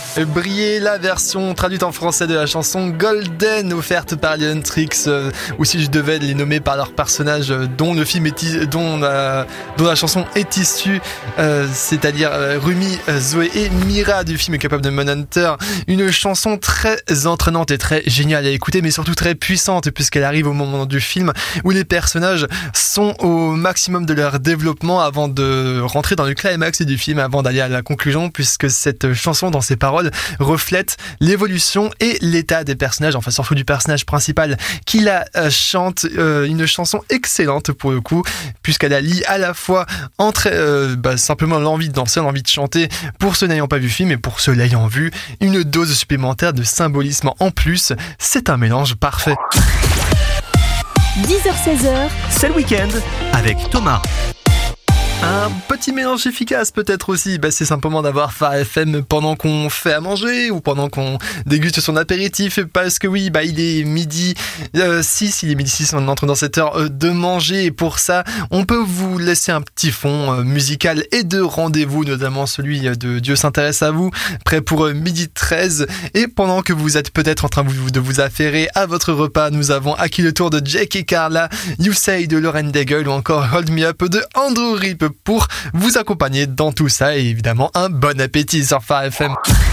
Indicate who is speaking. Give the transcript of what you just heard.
Speaker 1: Briller, la version traduite en français de la chanson Golden, offerte par Leontrix, ou si je devais les nommer par leurs personnages dont le film dont la chanson est issue, c'est-à-dire Rumi, Zoé et Mira du film Capable de Manhunter. Une chanson très entraînante et très géniale à écouter, mais surtout très puissante, puisqu'elle arrive au moment du film où les personnages sont au maximum de leur développement avant de rentrer dans le climax du film, avant d'aller à la conclusion, puisque cette chanson, dans ses paroles, reflète l'évolution et l'état des personnages, enfin surtout du personnage principal qui la chante. Une chanson excellente pour le coup, puisqu'elle allie à la fois simplement l'envie de danser, l'envie de chanter pour ceux n'ayant pas vu le film et pour ceux l'ayant vu, une dose supplémentaire de symbolisme en plus. C'est un mélange parfait.
Speaker 2: 10h-16h,
Speaker 3: c'est le week-end avec Thomas.
Speaker 1: Un petit mélange efficace peut-être aussi, c'est simplement d'avoir Phare FM pendant qu'on fait à manger ou pendant qu'on déguste son apéritif, parce que oui, il est midi 6, on entre dans cette heure de manger, et pour ça, on peut vous laisser un petit fond musical et de rendez-vous, notamment celui de Dieu s'intéresse à vous, prêt pour midi 13, et pendant que vous êtes peut-être en train de vous affairer à votre repas, nous avons acquis le tour de Jake et Carla, You Say de Lauren Daigle ou encore Hold Me Up de Andrew Rip pour vous accompagner dans tout ça, et évidemment un bon appétit sur Phare FM.